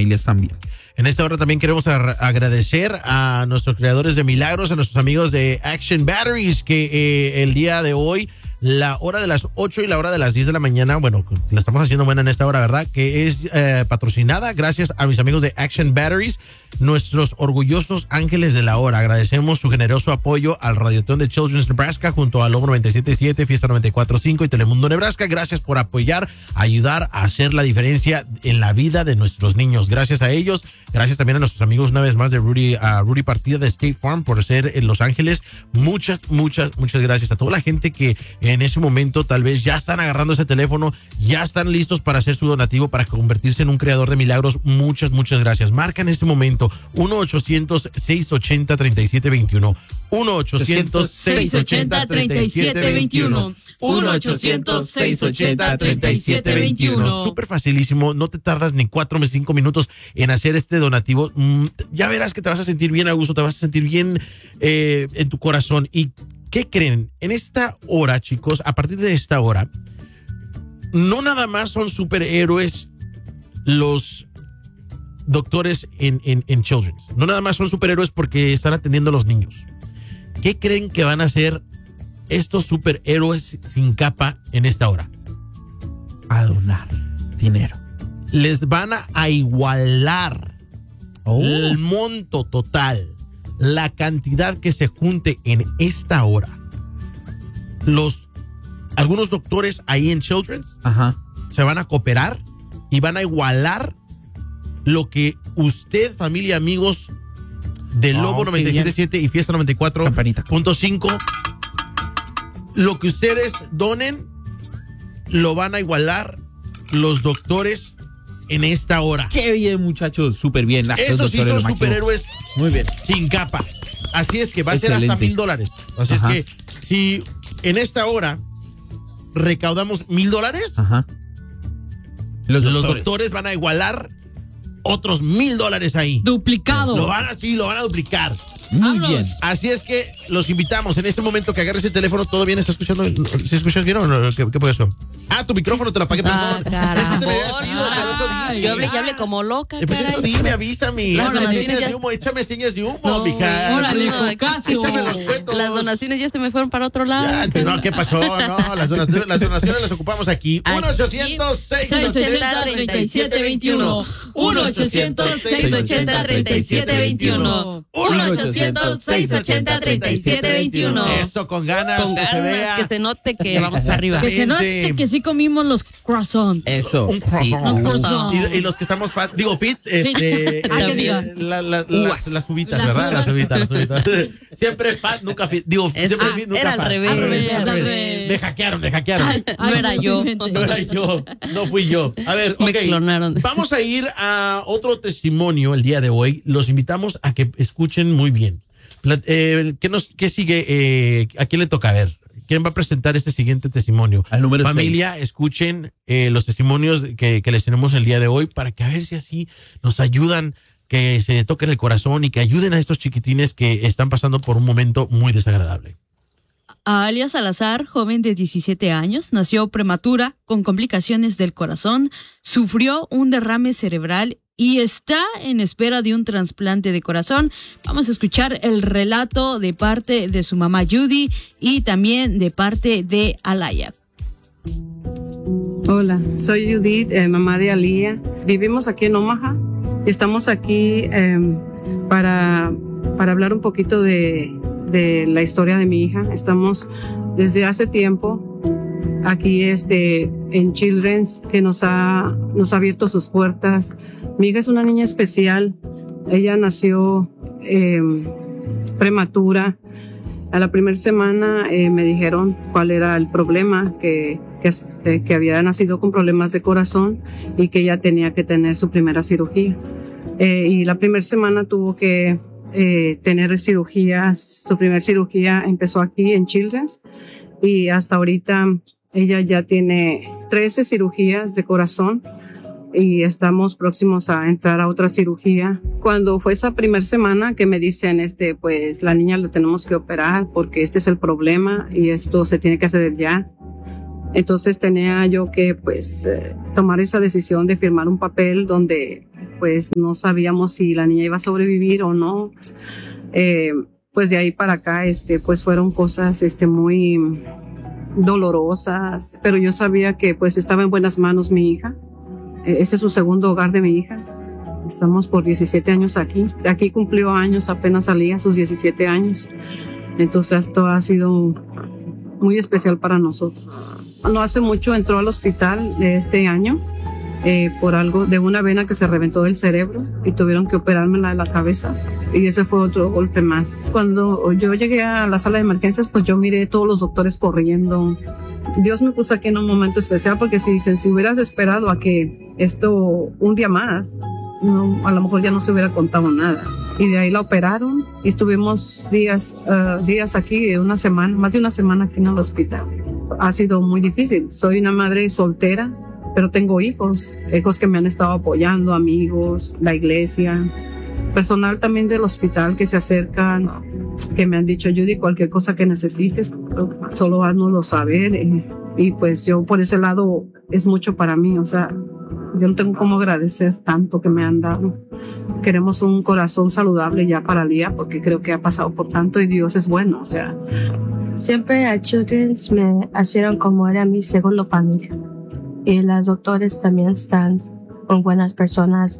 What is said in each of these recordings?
familias también. En esta hora también queremos agradecer a nuestros creadores de milagros, a nuestros amigos de Action Batteries, que el día de hoy, la hora de las 8 y la hora de las 10 de la mañana, bueno, la estamos haciendo buena en esta hora, ¿verdad? Que es patrocinada gracias a mis amigos de Action Batteries, nuestros orgullosos ángeles de la hora. Agradecemos su generoso apoyo al Radiotón de Children's Nebraska junto a Lobo 97.7, Fiesta 94.5 y Telemundo Nebraska. Gracias por apoyar, ayudar a hacer la diferencia en la vida de nuestros niños. Gracias a ellos. Gracias también a nuestros amigos una vez más de Rudy Partida de State Farm por ser en Los Ángeles. Muchas gracias a toda la gente que en ese momento tal vez ya están agarrando ese teléfono, ya están listos para hacer su donativo, para convertirse en un creador de milagros. Muchas gracias. Marca en este momento 1-800-680-3721. 1-800-680-3721. 1-800-680-3721. Súper facilísimo, no te tardas ni 4 o 5 minutos en hacer este donativo. Ya verás que te vas a sentir bien a gusto, te vas a sentir bien en tu corazón. ¿Y qué creen? En esta hora, chicos, a partir de esta hora, no nada más son superhéroes los doctores en Children's. No nada más son superhéroes porque están atendiendo a los niños. ¿Qué creen que van a hacer estos superhéroes sin capa en esta hora? A donar dinero. Les van a igualar el monto total, la cantidad que se junte en esta hora. Algunos doctores ahí en Children's se van a cooperar y van a igualar lo que usted, familia, amigos de Lobo 97.7 y Fiesta 94.5, lo que ustedes donen, lo van a igualar los doctores en esta hora. Qué bien, muchachos, súper bien. Esos sí son superhéroes. Muy bien. Sin capa. Así es que va a ser hasta $1,000. Así es que si en esta hora recaudamos $1,000, los doctores van a igualar otros $1,000 ahí. Duplicado. Lo van a duplicar. Muy bien. Así es que los invitamos en este momento que agarres el teléfono. ¿Todo bien? ¿Estás escuchando? ¿Sí escuchas bien o no? ¿Qué puede eso? Tu micrófono te lo apagué, perdón. Es que te me había sido, por eso dime. Yo hablé como loca. Pues eso dime, avísame. Échame señas de humo, mija. Órale, caso. Échame los cuentos. Las donaciones ya se me fueron para otro lado. No, ¿qué pasó? No, las donaciones las ocupamos aquí. 1-800-680-3721. 1-800-680-3721. 1-800-680-3721. Eso, con ganas. Con ganas, que se note que vamos para arriba. Que se note que sí comimos los croissants. Eso. Un croissant. Un croissant. Y los que estamos fit, las uvitas, ¿verdad? Las uvitas. Siempre fat, nunca fit. Siempre fit, nunca era fat. Al revés. Me hackearon. No era yo. No fui yo. A ver, Me clonaron. Vamos a ir a otro testimonio el día de hoy. Los invitamos a que escuchen muy bien. ¿Qué sigue? ¿A quién le toca? A ver, ¿quién va a presentar este siguiente testimonio? Al número 6. Familia, escuchen los testimonios que les tenemos el día de hoy para que a ver si así nos ayudan, que se toquen el corazón y que ayuden a estos chiquitines que están pasando por un momento muy desagradable. Alia Salazar, joven de 17 años, nació prematura con complicaciones del corazón, sufrió un derrame cerebral y está en espera de un trasplante de corazón. Vamos a escuchar el relato de parte de su mamá Judy y también de parte de Alaya. Hola, soy Judith, mamá de Alía. Vivimos aquí en Omaha. Estamos aquí para hablar un poquito de la historia de mi hija. Estamos desde hace tiempo aquí en Children's, que nos ha abierto sus puertas. Mi hija es una niña especial. Ella nació prematura. A la primera semana me dijeron cuál era el problema, que había nacido con problemas de corazón y que ella tenía que tener su primera cirugía. Y la primera semana tuvo que tener cirugías. Su primera cirugía empezó aquí en Children's y hasta ahorita ella ya tiene 13 cirugías de corazón y estamos próximos a entrar a otra cirugía. Cuando fue esa primera semana que me dicen, pues la niña la tenemos que operar porque este es el problema y esto se tiene que hacer ya. Entonces tenía yo que tomar esa decisión de firmar un papel donde pues no sabíamos si la niña iba a sobrevivir o no. Pues de ahí para acá, pues fueron cosas, muy dolorosas, pero yo sabía que pues estaba en buenas manos mi hija. Ese es su segundo hogar de mi hija. Estamos por 17 años aquí. Aquí cumplió años, apenas salía sus 17 años. Entonces esto ha sido muy especial para nosotros. No hace mucho entró al hospital este año por algo de una vena que se reventó del cerebro y tuvieron que operármela de la cabeza. Y ese fue otro golpe más. Cuando yo llegué a la sala de emergencias, pues yo miré todos los doctores corriendo. Dios me puso aquí en un momento especial porque si hubieras esperado a que esto un día más, no, a lo mejor ya no se hubiera contado nada. Y de ahí la operaron y estuvimos días aquí, una semana, más de una semana aquí en el hospital. Ha sido muy difícil. Soy una madre soltera, pero tengo hijos que me han estado apoyando, amigos, la iglesia, personal también del hospital que se acercan, que me han dicho, Judy, cualquier cosa que necesites, solo háznoslo saber. Y pues yo por ese lado es mucho para mí, o sea, yo no tengo cómo agradecer tanto que me han dado. Queremos un corazón saludable ya para Lía, porque creo que ha pasado por tanto y Dios es bueno, o sea. Siempre a Children's me hicieron como era mi segunda familia. Y los doctores también están con buenas personas.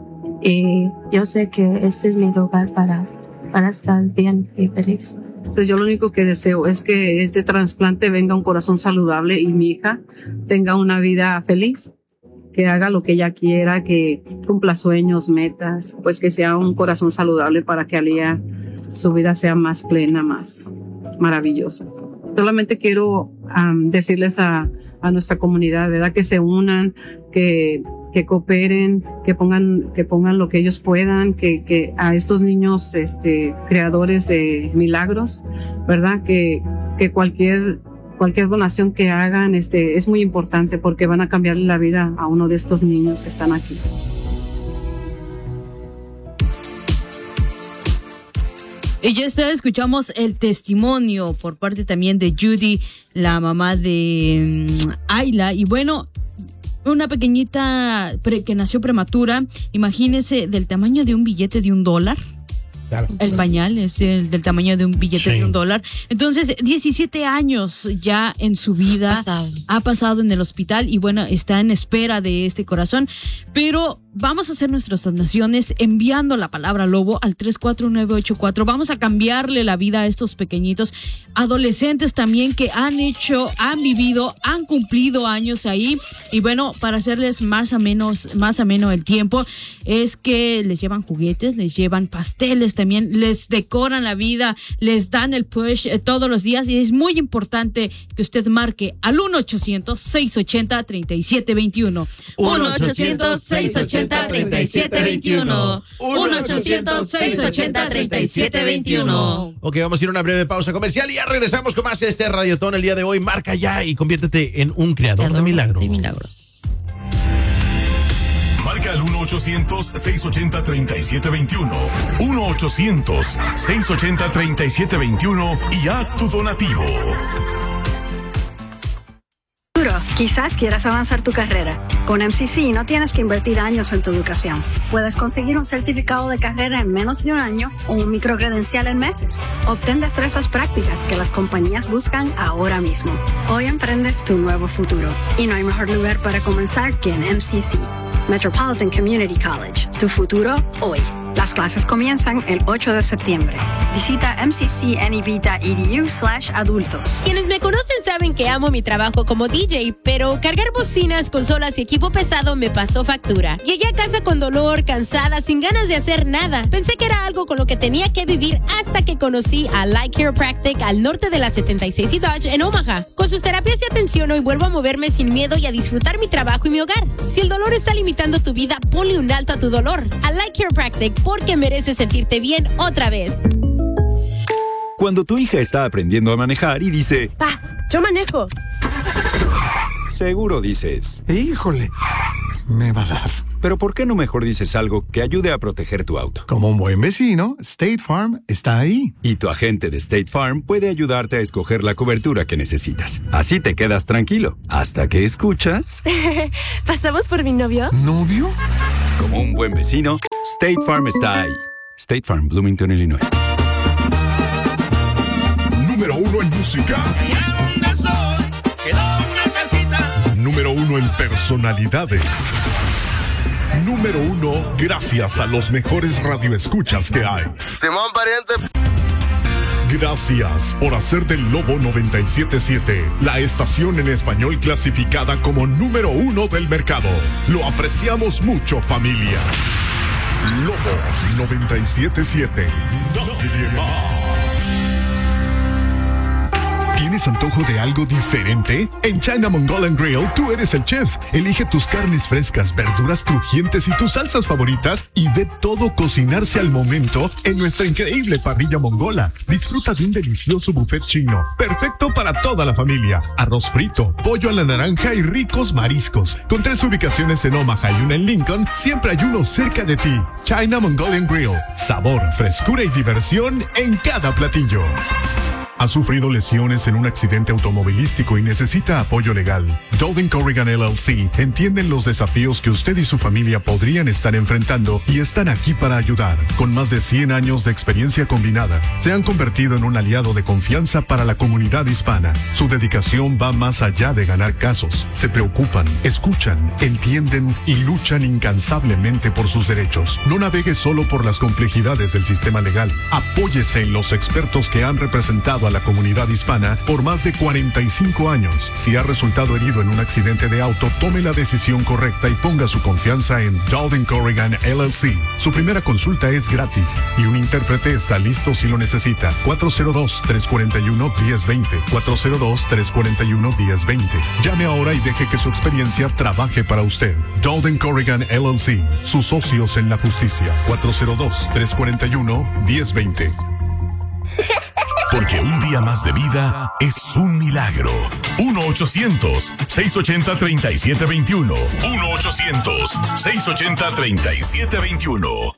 Y yo sé que este es mi lugar para estar bien y feliz. Entonces yo lo único que deseo es que este trasplante venga un corazón saludable y mi hija tenga una vida feliz, que haga lo que ella quiera, que cumpla sueños, metas, pues que sea un corazón saludable para que Alía su vida sea más plena, más maravillosa. Solamente quiero decirles a nuestra comunidad, ¿verdad? Que se unan, que cooperen, que pongan lo que ellos puedan, que a estos niños, creadores de milagros, ¿verdad? Que cualquier donación que hagan, es muy importante porque van a cambiarle la vida a uno de estos niños que están aquí. Y ya escuchamos el testimonio por parte también de Judy, la mamá de Ayla. Y bueno, una pequeñita que nació prematura, imagínese, del tamaño de un billete de $1. Claro. El pañal es del tamaño de un billete de $1. Entonces, 17 años ya en su vida ha pasado en el hospital y bueno, está en espera de este corazón. Pero vamos a hacer nuestras donaciones enviando la palabra lobo al 34984. Vamos a cambiarle la vida a estos pequeñitos adolescentes también que han vivido, han cumplido años ahí. Y bueno, para hacerles más ameno el tiempo, es que les llevan juguetes, les llevan pasteles también, les decoran la vida, les dan el push todos los días. Y es muy importante que usted marque al 1-800-680-3721. 1-800-680-3721. 1-800-680-3721. Ok, vamos a ir a una breve pausa comercial y ya regresamos con más de este Radiotón el día de hoy. Marca ya y conviértete en un creador de milagros. Marca al 1-800-680-3721. 1-800-680-3721 y haz tu donativo. Quizás quieras avanzar tu carrera. Con MCC no tienes que invertir años en tu educación. Puedes conseguir un certificado de carrera en menos de un año o un microcredencial en meses. Obtén destrezas prácticas que las compañías buscan ahora mismo. Hoy emprendes tu nuevo futuro. Y no hay mejor lugar para comenzar que en MCC. Metropolitan Community College. Tu futuro hoy. Las clases comienzan el 8 de septiembre. Visita mccneb.edu/adultos. Quienes me conocen saben que amo mi trabajo como DJ, pero cargar bocinas, consolas y equipo pesado me pasó factura. Llegué a casa con dolor, cansada, sin ganas de hacer nada. Pensé que era algo con lo que tenía que vivir hasta que conocí a Light Chiropractic al norte de la 76 y Dodge en Omaha. Con sus terapias y atención hoy vuelvo a moverme sin miedo y a disfrutar mi trabajo y mi hogar. Si el dolor está limitando tu vida, ponle un alto a tu dolor. A Light Chiropractic, porque mereces sentirte bien otra vez. Cuando tu hija está aprendiendo a manejar y dice, ¡Pa, yo manejo! Seguro dices, ¡híjole! Me va a dar. Pero ¿por qué no mejor dices algo que ayude a proteger tu auto? Como un buen vecino, State Farm está ahí. Y tu agente de State Farm puede ayudarte a escoger la cobertura que necesitas. Así te quedas tranquilo, hasta que escuchas... ¿Pasamos por mi novio? ¿Novio? Como un buen vecino, State Farm está ahí. State Farm, Bloomington, Illinois. Número 1 en música. Número 1 en personalidades. Número 1 gracias a los mejores radioescuchas que hay. Simón Pariente. Gracias por hacer del Lobo 97.7 la estación en español clasificada como número 1 del mercado. Lo apreciamos mucho, familia. Lobo 97.7. Nadie más. ¿Tienes antojo de algo diferente? En China Mongolian Grill, tú eres el chef. Elige tus carnes frescas, verduras crujientes y tus salsas favoritas y ve todo cocinarse al momento en nuestra increíble parrilla mongola. Disfruta de un delicioso buffet chino, perfecto para toda la familia. Arroz frito, pollo a la naranja y ricos mariscos. Con 3 ubicaciones en Omaha y una en Lincoln, siempre hay uno cerca de ti. China Mongolian Grill. Sabor, frescura y diversión en cada platillo. ¿Ha sufrido lesiones en un accidente automovilístico y necesita apoyo legal? Dowden Corrigan LLC entienden los desafíos que usted y su familia podrían estar enfrentando y están aquí para ayudar. Con más de 100 años de experiencia combinada, se han convertido en un aliado de confianza para la comunidad hispana. Su dedicación va más allá de ganar casos. Se preocupan, escuchan, entienden y luchan incansablemente por sus derechos. No navegue solo por las complejidades del sistema legal. Apóyese en los expertos que han representado a la comunidad hispana por más de 45 años. Si ha resultado herido en un accidente de auto, tome la decisión correcta y ponga su confianza en Dowden Corrigan LLC. Su primera consulta es gratis y un intérprete está listo si lo necesita. 402-341-1020. 402-341-1020. Llame ahora y deje que su experiencia trabaje para usted. Dowden Corrigan LLC. Sus socios en la justicia. 402-341-1020. Porque un día más de vida es un milagro. 1-800-680-3721. 1-800-680-3721.